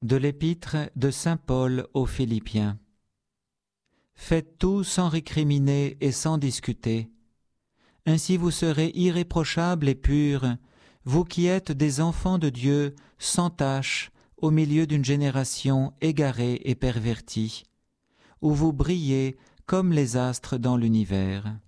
De l'épître de saint Paul aux Philippiens. Faites tout sans récriminer et sans discuter. Ainsi vous serez irréprochables et purs, vous qui êtes des enfants de Dieu sans tache au milieu d'une génération égarée et pervertie, où vous brillez comme les astres dans l'univers.